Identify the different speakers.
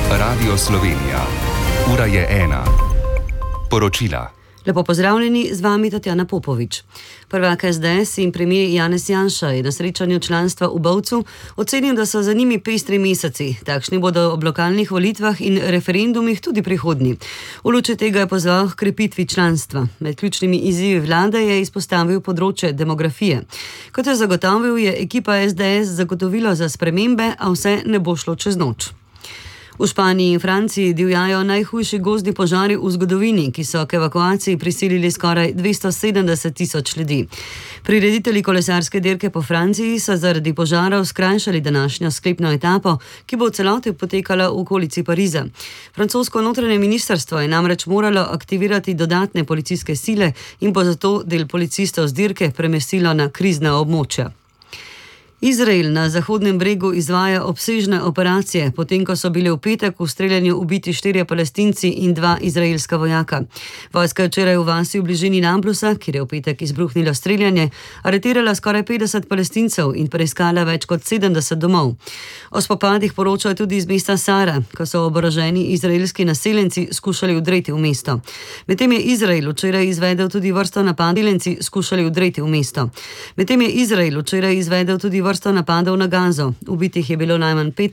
Speaker 1: Radio Slovenija. Ura je 1. Poročila.
Speaker 2: Lepo pozdravljeni, z vami Tatjana Popovič. Prvak SDS in premijer Janez Janša je na srečanju članstva v Bovcu ocenil, da so za njimi pestri meseci. Takšni bodo ob lokalnih volitvah in referendumih tudi prihodnji. V luči tega je pozval k krepitvi članstva. Med ključnimi izzivi vlade je izpostavil področje demografije. Kot je zagotovil, je ekipa SDS zagotovilo za spremembe, a vse ne bo šlo čez noč. V Španiji in Franciji divjajo najhujši gozdni požari v zgodovini, ki so k evakuaciji prisilili skoraj 270 tisoč ljudi. Prireditelji kolesarske dirke po Franciji so zaradi požarov skrajšali današnjo sklepno etapo, ki bo v celoti potekala v okolici Pariza. Francosko notranje ministrstvo je namreč moralo aktivirati dodatne policijske sile in bo zato del policistov z dirke premestilo na krizna območja. Izrael na Zahodnem bregu izvaja obsežne operacije, potem ko so bili v petek v streljanju ubiti 4 Palestinci in 2 izraelska vojaka. Vojska je včeraj v vasi v bližini Nablusa, kjer je v petek izbruhnilo streljanje, aretirala skoraj 50 Palestincev in preiskala več kot 70 domov. O spopadih poročajo tudi iz mesta Sara, ko so oboroženi izraelski naseljenci skušali vdreti v mesto. Medtem je Izrael včeraj izvedel tudi vrsto napadov na Gazo. Ubitih je bilo najmanj 5